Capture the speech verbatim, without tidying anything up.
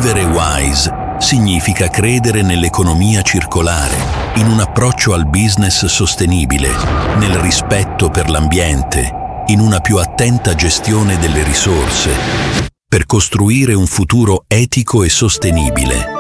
Vivere wise significa credere nell'economia circolare, in un approccio al business sostenibile, nel rispetto per l'ambiente, in una più attenta gestione delle risorse, per costruire un futuro etico e sostenibile.